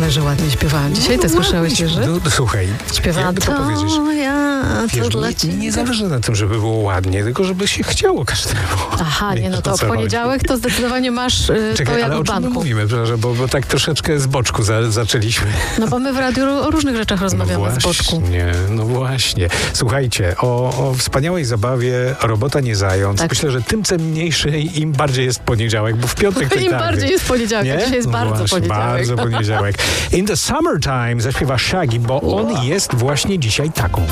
Ale że ładnie śpiewałam. Dzisiaj ty słyszałeś, że? No, słuchaj, Śpiewałam jakby to powiedzieć. Wiesz, nie zależy na tym, żeby było ładnie, tylko żeby się chciało każdemu. Aha, nie, no to w poniedziałek to zdecydowanie masz Czekaj, to jak ale w o czym my banku. mówimy? Przepraszam, bo tak troszeczkę z boczku zaczęliśmy. No bo my w radiu o różnych rzeczach rozmawiamy z boczku. No właśnie. Słuchajcie, o wspaniałej zabawie Robota nie zając. Tak. Myślę, że tym cenniejszy im bardziej jest poniedziałek, bo w piątek to i Im tak, bardziej jest poniedziałek, nie? a dzisiaj jest No bardzo właśnie, poniedziałek. Bardzo poniedziałek. In the Summertime zaśpiewa Shaggy, bo on jest właśnie dzisiaj taką.